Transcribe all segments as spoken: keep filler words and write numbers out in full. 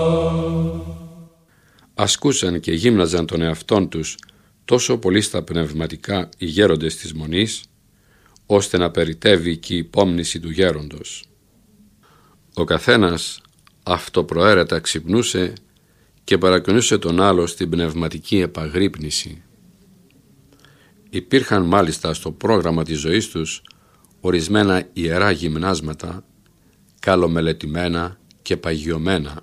Ασκούσαν και γύμναζαν τον εαυτόν τους τόσο πολύ στα πνευματικά οι γέροντες της Μονής, ώστε να περιτεύει και η υπόμνηση του γέροντος. Ο καθένας αυτοπροαίρετα ξυπνούσε και παρακινούσε τον άλλο στην πνευματική επαγρύπνηση. Υπήρχαν μάλιστα στο πρόγραμμα της ζωής τους ορισμένα ιερά γυμνάσματα, καλομελετημένα και παγιωμένα.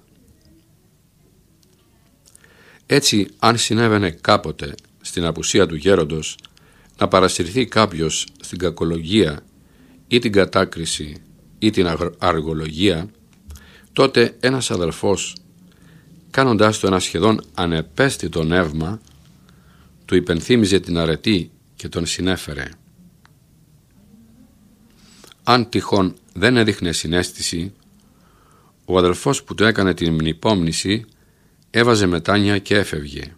Έτσι, αν συνέβαινε κάποτε στην απουσία του γέροντος να παρασυρθεί κάποιος στην κακολογία ή την κατάκριση ή την αργολογία, τότε ένας αδελφός, κάνοντάς το ένα σχεδόν ανεπαίσθητο νεύμα, του υπενθύμιζε την αρετή και τον συνέφερε. Αν τυχόν δεν έδειχνε συναίσθηση, ο αδελφός που του έκανε την μνηπόμνηση έβαζε μετάνοια και έφευγε.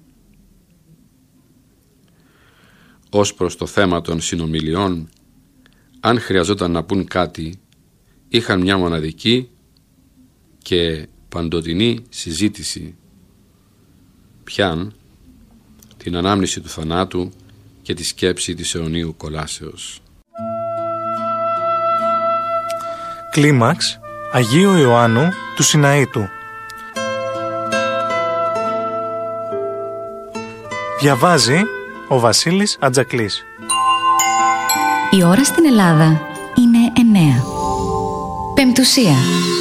Ως προς το θέμα των συνομιλιών, αν χρειαζόταν να πούν κάτι, είχαν μια μοναδική και παντοτινή συζήτηση. Πιαν την ανάμνηση του θανάτου και τη σκέψη της αιωνίου κολάσεως. Κλίμαξ Αγίου Ιωάννου του Σιναήτου. Διαβάζει ο Βασίλης Ατζακλής. Η ώρα στην Ελλάδα είναι εννέα. Πεμπτουσία.